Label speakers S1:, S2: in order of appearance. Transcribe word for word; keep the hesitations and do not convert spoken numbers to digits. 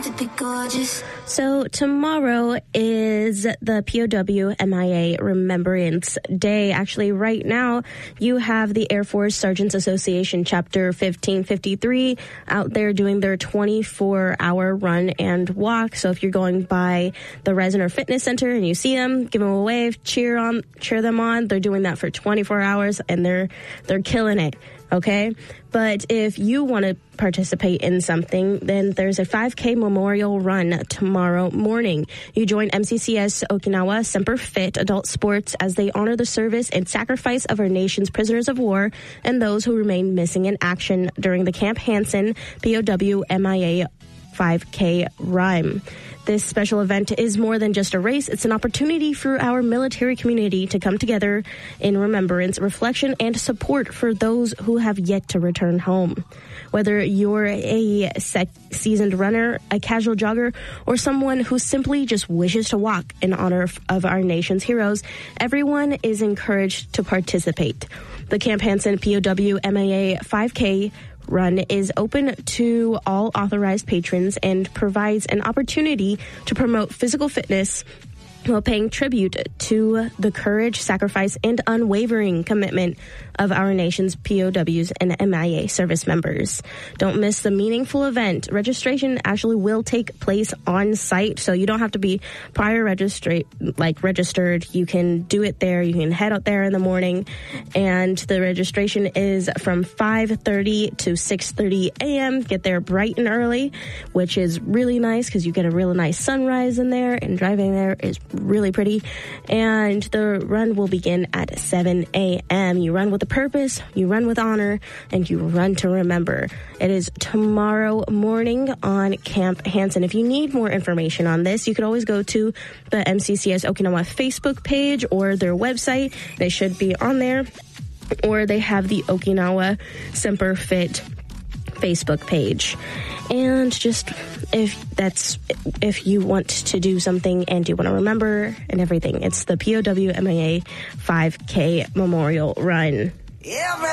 S1: to be gorgeous.
S2: So tomorrow is the P O W M I A Remembrance Day. Actually, right now, you have the Air Force Sergeants Association Chapter fifteen fifty-three out there doing their twenty-four hour run and walk. So if you're going by the Resner Fitness Center and you see them, give them a wave, cheer on, cheer them on. They're doing that for twenty-four hours, and they're they're killing it. Okay, but if you want to participate in something, then there's a five K memorial run tomorrow morning. You join M C C S Okinawa Semper Fit Adult Sports as they honor the service and sacrifice of our nation's prisoners of war and those who remain missing in action during the Camp Hansen P O W M I A five K run. This special event is more than just a race. It's an opportunity for our military community to come together in remembrance, reflection, and support for those who have yet to return home. Whether you're a seasoned runner, a casual jogger, or someone who simply just wishes to walk in honor of our nation's heroes, everyone is encouraged to participate. The Camp Hansen P O W M I A five K run is open to all authorized patrons and provides an opportunity to promote physical fitness while paying tribute to the courage, sacrifice, and unwavering commitment of our nation's P O Ws and M I A service members. Don't miss the meaningful event. Registration actually will take place on site, so you don't have to be prior registrate like registered. You can do it there. You can head out there in the morning, and the registration is from five thirty to six thirty a.m. Get there bright and early, which is really nice because you get a really nice sunrise in there, and driving there is really pretty. And the run will begin at seven a.m. You run with a purpose, you run with honor, and you run to remember. It is tomorrow morning on Camp Hansen. If you need more information on this, you could always go to the M C C S Okinawa Facebook page or their website. They should be on there. Or they have the Okinawa Semper Fit Facebook page. And just if that's if you want to do something and you want to remember and everything, it's the P O W M I A five K Memorial Run.
S1: Yeah, man.